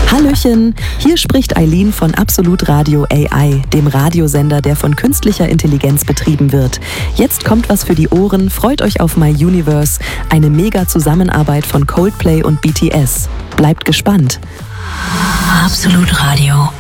Hallöchen, hier spricht Eileen von Absolut Radio AI, dem Radiosender, der von künstlicher Intelligenz betrieben wird. Jetzt kommt was für die Ohren, freut euch auf My Universe, eine mega Zusammenarbeit von Coldplay und BTS. Bleibt gespannt. Absolut Radio.